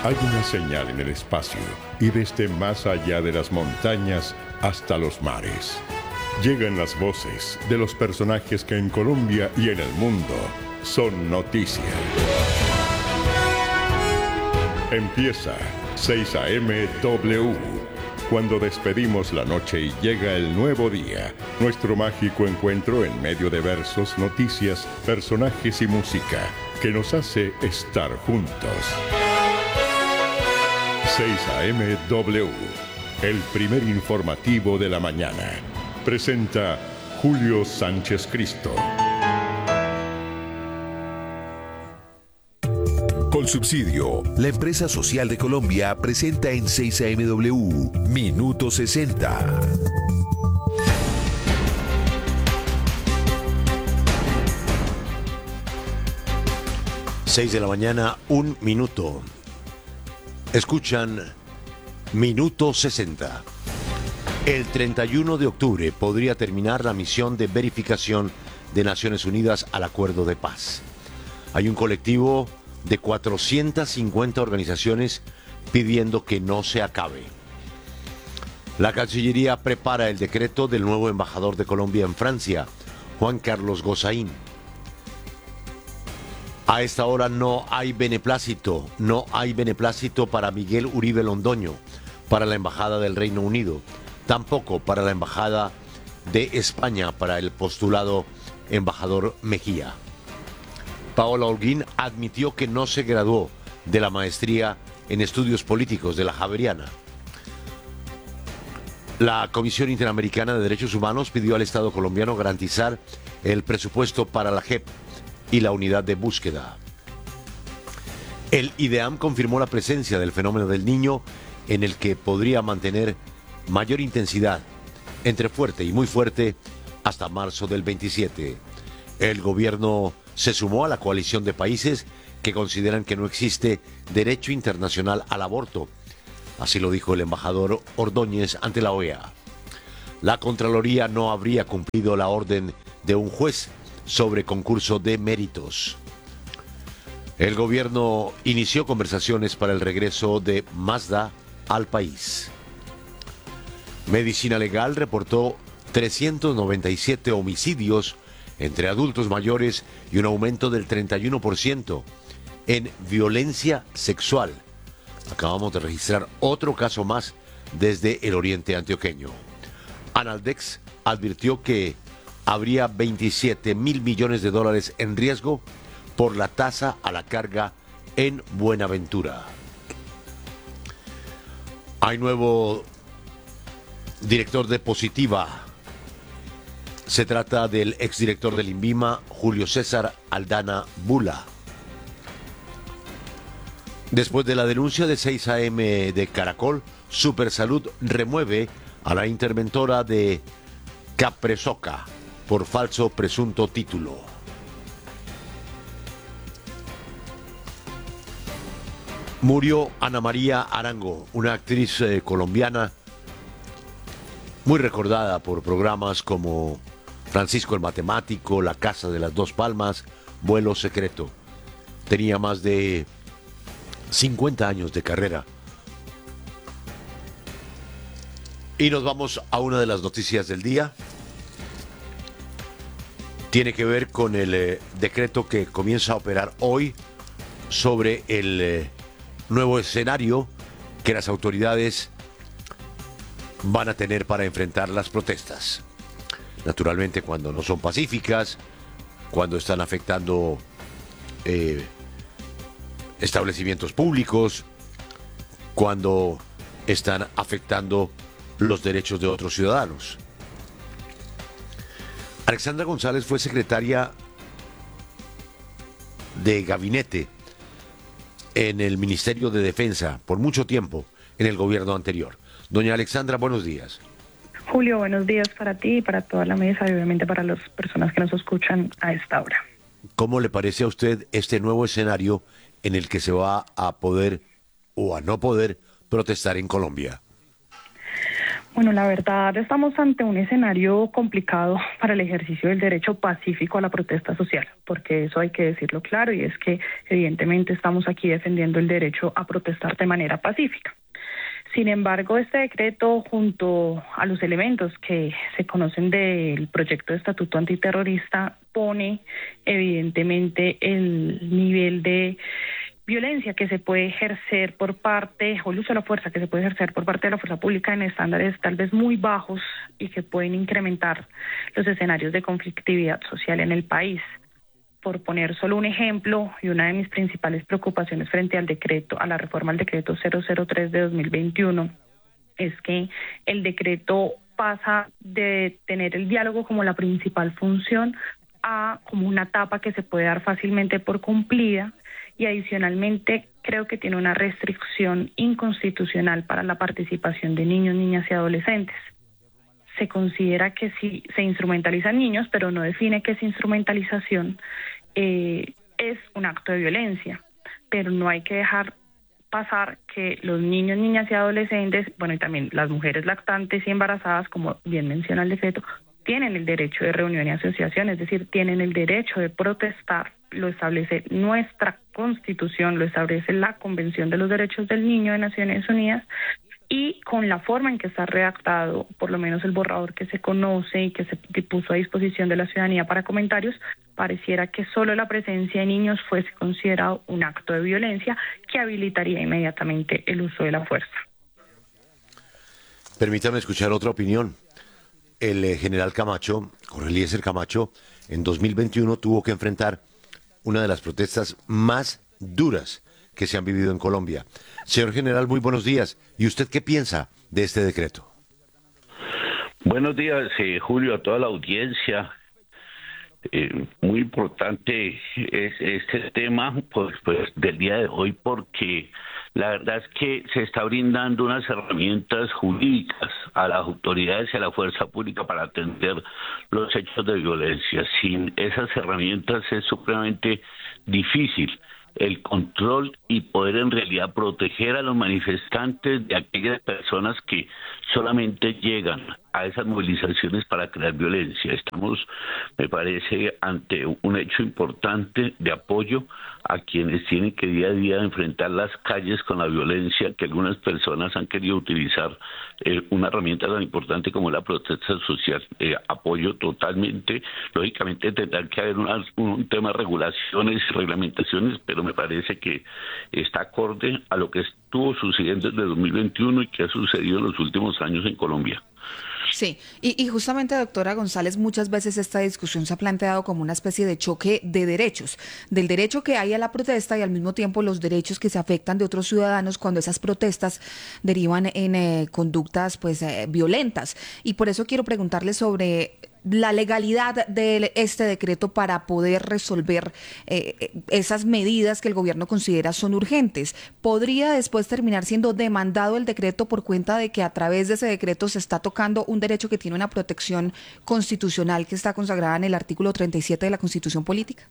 Hay una señal en el espacio y desde más allá de las montañas hasta los mares. Llegan las voces de los personajes que en Colombia y en el mundo son noticia. Empieza 6 a.m. W. Cuando despedimos la noche y llega el nuevo día, nuestro mágico encuentro en medio de versos, noticias, personajes y música que nos hace estar juntos. 6 a.m. W, el primer informativo de la mañana. Presenta Julio Sánchez Cristo. Colsubsidio, la empresa social de Colombia, presenta en 6 a.m.W. Minuto 60. Seis de la mañana, 1 minuto. Escuchan Minuto 60. El 31 de octubre podría terminar la misión de verificación de Naciones Unidas al Acuerdo de Paz. Hay un colectivo de 450 organizaciones pidiendo que no se acabe. La Cancillería prepara el decreto del nuevo embajador de Colombia en Francia, Juan Carlos Gozaín. A esta hora no hay beneplácito para Miguel Uribe Londoño, para la Embajada del Reino Unido, tampoco para la Embajada de España, para el postulado embajador Mejía. Paola Holguín admitió que no se graduó de la maestría en estudios políticos de la Javeriana. La Comisión Interamericana de Derechos Humanos pidió al Estado colombiano garantizar el presupuesto para la JEP y la unidad de búsqueda. El IDEAM confirmó la presencia del fenómeno del Niño, en el que podría mantener mayor intensidad, entre fuerte y muy fuerte, hasta marzo del 27. El gobierno se sumó a la coalición de países que consideran que no existe derecho internacional al aborto. Así lo dijo el embajador Ordóñez ante la OEA. La Contraloría no habría cumplido la orden de un juez sobre concurso de méritos. El gobierno inició conversaciones para el regreso de Mazda al país. Medicina Legal reportó 397 homicidios entre adultos mayores y un aumento del 31% en violencia sexual. Acabamos de registrar otro caso más desde el oriente antioqueño. Analdex advirtió que habría 27.000 millones de dólares en riesgo por la tasa a la carga en Buenaventura. Hay nuevo director de Positiva. Se trata del exdirector del INVIMA, Julio César Aldana Bula. Después de la denuncia de 6 a.m. de Caracol, Supersalud remueve a la interventora de Capresoca por falso presunto título. Murió Ana María Arango, una actriz colombiana muy recordada por programas como Francisco el Matemático, La Casa de las Dos Palmas, Vuelo Secreto. Tenía más de 50 años de carrera. Y nos vamos a una de las noticias del día. Tiene que ver con el decreto que comienza a operar hoy sobre el nuevo escenario que las autoridades van a tener para enfrentar las protestas. Naturalmente, cuando no son pacíficas, cuando están afectando establecimientos públicos, cuando están afectando los derechos de otros ciudadanos. Alexandra González fue secretaria de gabinete en el Ministerio de Defensa por mucho tiempo en el gobierno anterior. Doña Alexandra, buenos días. Julio, buenos días para ti y para toda la mesa y obviamente para las personas que nos escuchan a esta hora. ¿Cómo le parece a usted este nuevo escenario en el que se va a poder o a no poder protestar en Colombia? Bueno, la verdad estamos ante un escenario complicado para el ejercicio del derecho pacífico a la protesta social, porque eso hay que decirlo claro, y es que evidentemente estamos aquí defendiendo el derecho a protestar de manera pacífica. Sin embargo, este decreto, junto a los elementos que se conocen del proyecto de estatuto antiterrorista, pone evidentemente el nivel de violencia que se puede ejercer por parte, o el uso de la fuerza que se puede ejercer por parte de la fuerza pública en estándares tal vez muy bajos y que pueden incrementar los escenarios de conflictividad social en el país. Por poner solo un ejemplo, y una de mis principales preocupaciones frente al decreto, a la reforma al decreto 003 de 2021, es que el decreto pasa de tener el diálogo como la principal función a como una etapa que se puede dar fácilmente por cumplida, y adicionalmente creo que tiene una restricción inconstitucional para la participación de niños, niñas y adolescentes. Se considera que si se instrumentalizan niños, pero no define qué es instrumentalización, es un acto de violencia, pero no hay que dejar pasar que los niños, niñas y adolescentes, bueno, y también las mujeres lactantes y embarazadas, como bien menciona el decreto, tienen el derecho de reunión y asociación, es decir, tienen el derecho de protestar. Lo establece nuestra Constitución, lo establece la Convención de los Derechos del Niño de Naciones Unidas, y con la forma en que está redactado, por lo menos el borrador que se conoce y que se puso a disposición de la ciudadanía para comentarios, pareciera que solo la presencia de niños fuese considerado un acto de violencia que habilitaría inmediatamente el uso de la fuerza. Permítame escuchar otra opinión. El general Camacho, Jorge Eliezer Camacho, en 2021 tuvo que enfrentar una de las protestas más duras que se han vivido en Colombia. Señor general, muy buenos días. ¿Y usted qué piensa de este decreto? Buenos días, Julio, a toda la audiencia. Muy importante es este tema pues del día de hoy, porque la verdad es que se está brindando unas herramientas jurídicas a las autoridades y a la fuerza pública para atender los hechos de violencia. Sin esas herramientas es supremamente difícil el control y poder en realidad proteger a los manifestantes de aquellas personas que solamente llegan a esas movilizaciones para crear violencia. Estamos, me parece, ante un hecho importante de apoyo a quienes tienen que día a día enfrentar las calles con la violencia que algunas personas han querido utilizar una herramienta tan importante como la protesta social. Apoyo totalmente. Lógicamente tendrá que haber un tema de regulaciones y reglamentaciones, pero me parece que está acorde a lo que estuvo sucediendo desde 2021 y que ha sucedido en los últimos años en Colombia. Sí, y justamente, doctora González, muchas veces esta discusión se ha planteado como una especie de choque de derechos, del derecho que hay a la protesta y al mismo tiempo los derechos que se afectan de otros ciudadanos cuando esas protestas derivan en conductas violentas. Y por eso quiero preguntarle sobre la legalidad de este decreto para poder resolver esas medidas que el gobierno considera son urgentes. ¿Podría después terminar siendo demandado el decreto por cuenta de que a través de ese decreto se está tocando un derecho que tiene una protección constitucional que está consagrada en el artículo 37 de la Constitución Política?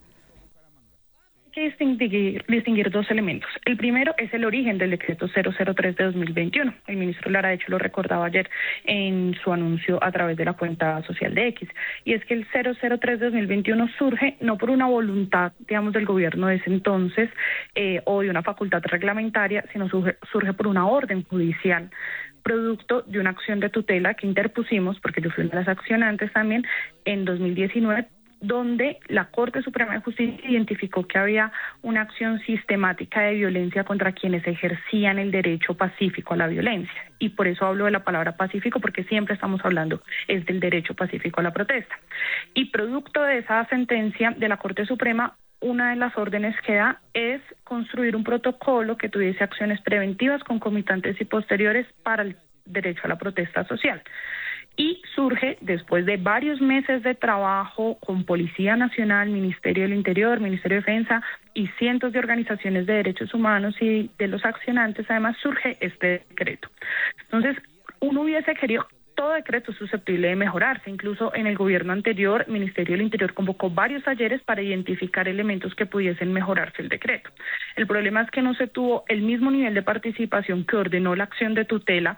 Hay que distinguir dos elementos. El primero es el origen del decreto 003 de 2021. El ministro Lara, de hecho, lo recordaba ayer en su anuncio a través de la cuenta social de X. Y es que el 003 de 2021 surge no por una voluntad, digamos, del gobierno de ese entonces o de una facultad reglamentaria, sino surge por una orden judicial, producto de una acción de tutela que interpusimos, porque yo fui una de las accionantes también, en 2019, donde la Corte Suprema de Justicia identificó que había una acción sistemática de violencia contra quienes ejercían el derecho pacífico a la violencia. Y por eso hablo de la palabra pacífico, porque siempre estamos hablando es del derecho pacífico a la protesta. Y producto de esa sentencia de la Corte Suprema, una de las órdenes que da es construir un protocolo que tuviese acciones preventivas, concomitantes y posteriores para el derecho a la protesta social. Y surge después de varios meses de trabajo con Policía Nacional, Ministerio del Interior, Ministerio de Defensa y cientos de organizaciones de derechos humanos y de los accionantes, además surge este decreto. Entonces, uno hubiese querido, todo decreto es susceptible de mejorarse. Incluso en el gobierno anterior, el Ministerio del Interior convocó varios talleres para identificar elementos que pudiesen mejorarse el decreto. El problema es que no se tuvo el mismo nivel de participación que ordenó la acción de tutela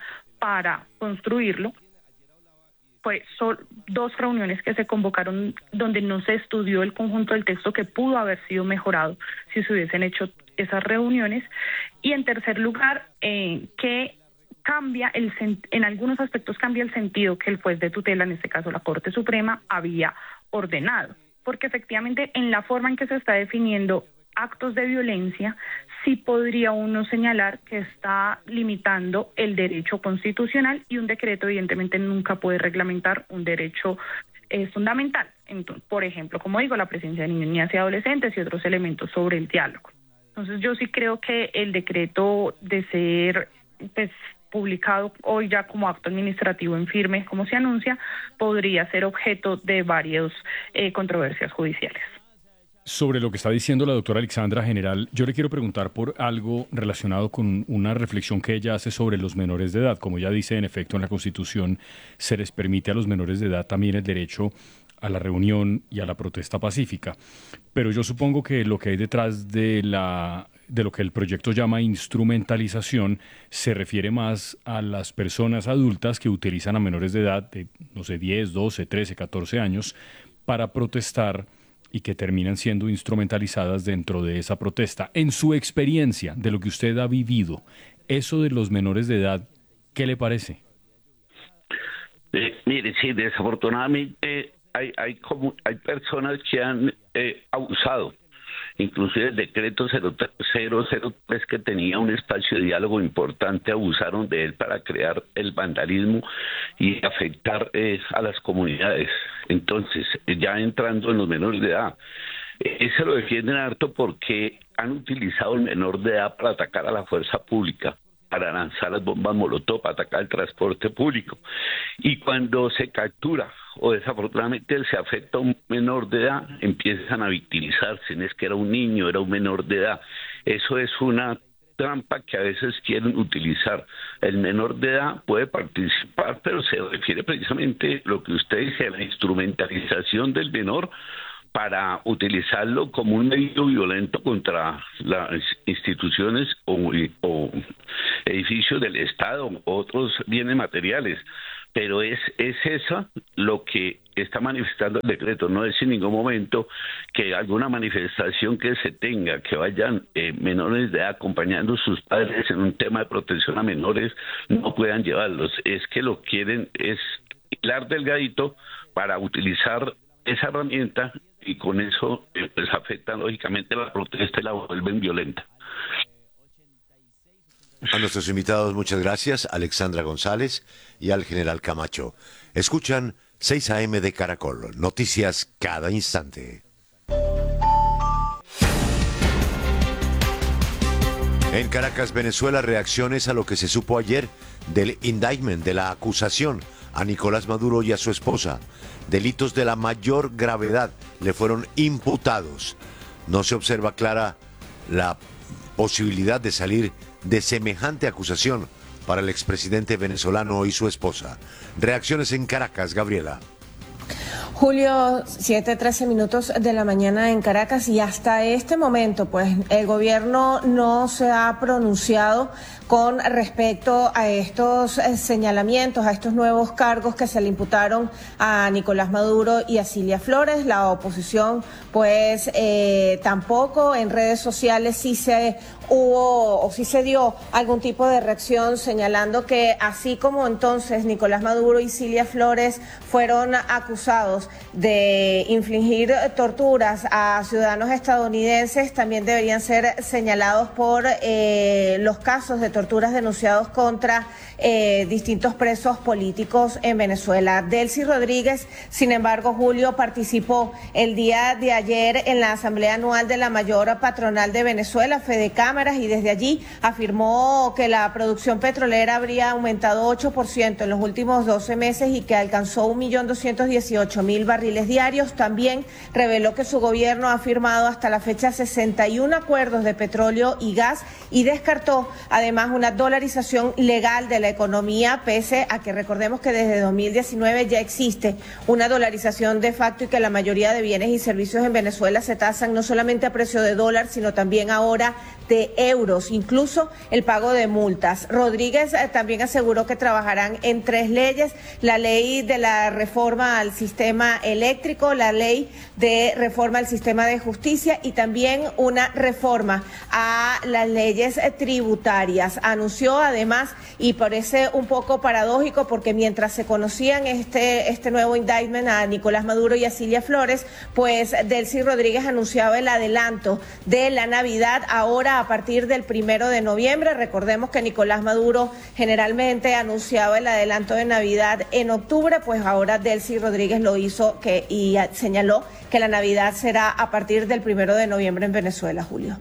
para construirlo. Son 2 reuniones que se convocaron donde no se estudió el conjunto del texto que pudo haber sido mejorado si se hubiesen hecho esas reuniones. Y en tercer lugar, que en algunos aspectos cambia el sentido que el juez de tutela, en este caso la Corte Suprema, había ordenado. Porque efectivamente en la forma en que se está definiendo actos de violencia, sí podría uno señalar que está limitando el derecho constitucional, y un decreto evidentemente nunca puede reglamentar un derecho fundamental. Entonces, por ejemplo, como digo, la presencia de niños, niñas y adolescentes y otros elementos sobre el diálogo. Entonces yo sí creo que el decreto, de ser publicado hoy ya como acto administrativo en firme, como se anuncia, podría ser objeto de varias controversias judiciales. Sobre lo que está diciendo la doctora Alexandra, general, yo le quiero preguntar por algo relacionado con una reflexión que ella hace sobre los menores de edad. Como ella dice, en efecto, en la Constitución se les permite a los menores de edad también el derecho a la reunión y a la protesta pacífica. Pero yo supongo que lo que hay detrás de lo que el proyecto llama instrumentalización se refiere más a las personas adultas que utilizan a menores de edad de, 10, 12, 13, 14 años para protestar, y que terminan siendo instrumentalizadas dentro de esa protesta. En su experiencia, de lo que usted ha vivido, eso de los menores de edad, ¿qué le parece? Mire, sí, desafortunadamente hay personas que han abusado. Inclusive el decreto 003, que tenía un espacio de diálogo importante, abusaron de él para crear el vandalismo y afectar a las comunidades. Entonces, ya entrando en los menores de edad, se lo defienden harto porque han utilizado el menor de edad para atacar a la fuerza pública, para lanzar las bombas molotov, para atacar el transporte público. Y cuando se captura o desafortunadamente se afecta a un menor de edad, empiezan a victimizarse. No es que era un niño, era un menor de edad. Eso es una trampa que a veces quieren utilizar. El menor de edad puede participar, pero se refiere precisamente a lo que usted dice, a la instrumentalización del menor para utilizarlo como un medio violento contra las instituciones o edificios del Estado o otros bienes materiales. Pero es eso lo que está manifestando el decreto. No es en ningún momento que alguna manifestación que se tenga, que vayan menores de edad acompañando a sus padres en un tema de protección a menores, no puedan llevarlos. Es que lo quieren es hilar delgadito para utilizar esa herramienta, y con eso pues afecta lógicamente la protesta y la vuelven violenta. A nuestros invitados, muchas gracias, Alexandra González y al general Camacho. Escuchan 6 AM de Caracol, noticias cada instante. En Caracas, Venezuela, reacciones a lo que se supo ayer del indictment, de la acusación a Nicolás Maduro y a su esposa. Delitos de la mayor gravedad le fueron imputados. No se observa clara la posibilidad de salir de semejante acusación para el expresidente venezolano y su esposa. Reacciones en Caracas, Gabriela. Julio, 7:13 de la mañana en Caracas, y hasta este momento pues el gobierno no se ha pronunciado con respecto a estos señalamientos, a estos nuevos cargos que se le imputaron a Nicolás Maduro y a Cilia Flores. La oposición pues tampoco. En redes sociales sí se dio algún tipo de reacción, señalando que así como entonces Nicolás Maduro y Cilia Flores fueron acusados de infligir torturas a ciudadanos estadounidenses, también deberían ser señalados por los casos de torturas denunciados contra distintos presos políticos en Venezuela. Delcy Rodríguez, sin embargo, Julio, participó el día de ayer en la Asamblea Anual de la mayor patronal de Venezuela, Fedecámaras, y desde allí afirmó que la producción petrolera habría aumentado 8% en los últimos 12 meses y que alcanzó 1.218.000 100.000 barriles diarios. También reveló que su gobierno ha firmado hasta la fecha 61 acuerdos de petróleo y gas y descartó además una dolarización legal de la economía, pese a que recordemos que desde 2019 ya existe una dolarización de facto y que la mayoría de bienes y servicios en Venezuela se tasan no solamente a precio de dólar, sino también ahora de euros, incluso el pago de multas. Rodríguez también aseguró que trabajarán en 3 leyes: la ley de la reforma al sistema eléctrico, la ley de reforma al sistema de justicia y también una reforma a las leyes tributarias. Anunció además, y parece un poco paradójico porque mientras se conocían este nuevo indictment a Nicolás Maduro y a Cilia Flores, pues Delcy Rodríguez anunciaba el adelanto de la Navidad ahora a partir del 1 de noviembre. Recordemos que Nicolás Maduro generalmente anunciaba el adelanto de Navidad en octubre, pues ahora Delcy Rodríguez lo hizo y señaló que la Navidad será a partir del 1 de noviembre en Venezuela, Julio.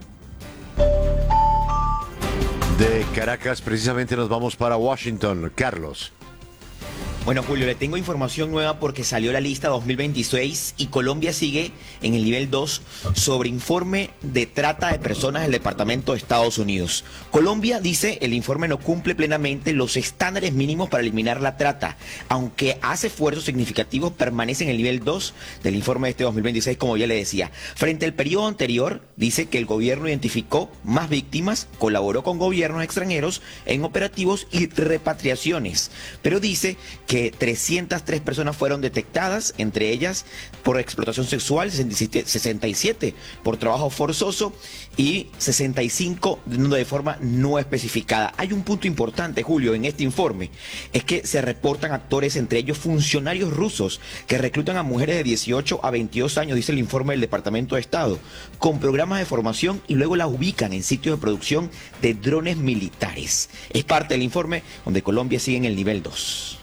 De Caracas precisamente nos vamos para Washington. Carlos. Bueno, Julio, le tengo información nueva porque salió la lista 2026 y Colombia sigue en el nivel 2 sobre informe de trata de personas del Departamento de Estados Unidos. Colombia, dice, el informe no cumple plenamente los estándares mínimos para eliminar la trata, aunque hace esfuerzos significativos, permanece en el nivel 2 del informe de este 2026, como ya le decía. Frente al periodo anterior, dice que el gobierno identificó más víctimas, colaboró con gobiernos extranjeros en operativos y repatriaciones, pero dice que 303 personas fueron detectadas, entre ellas por explotación sexual, 67 por trabajo forzoso y 65 de forma no especificada. Hay un punto importante, Julio, en este informe, es que se reportan actores, entre ellos funcionarios rusos, que reclutan a mujeres de 18 a 22 años, dice el informe del Departamento de Estado, con programas de formación y luego las ubican en sitios de producción de drones militares. Es parte del informe donde Colombia sigue en el nivel 2.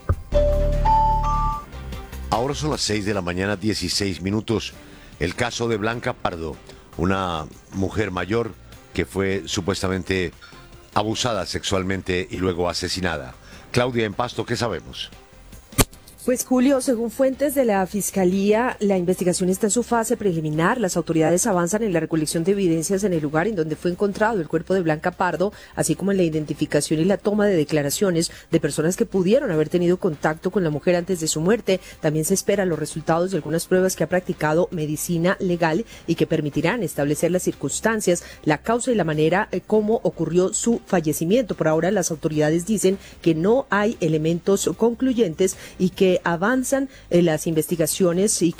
Ahora son las 6 de la mañana, 16 minutos. El caso de Blanca Pardo, una mujer mayor que fue supuestamente abusada sexualmente y luego asesinada. Claudia, en Pasto, ¿qué sabemos? Pues Julio, según fuentes de la Fiscalía, la investigación está en su fase preliminar. Las autoridades avanzan en la recolección de evidencias en el lugar en donde fue encontrado el cuerpo de Blanca Pardo, así como en la identificación y la toma de declaraciones de personas que pudieron haber tenido contacto con la mujer antes de su muerte. También se esperan los resultados de algunas pruebas que ha practicado medicina legal y que permitirán establecer las circunstancias, la causa y la manera como ocurrió su fallecimiento. Por ahora, las autoridades dicen que no hay elementos concluyentes y que avanzan las investigaciones y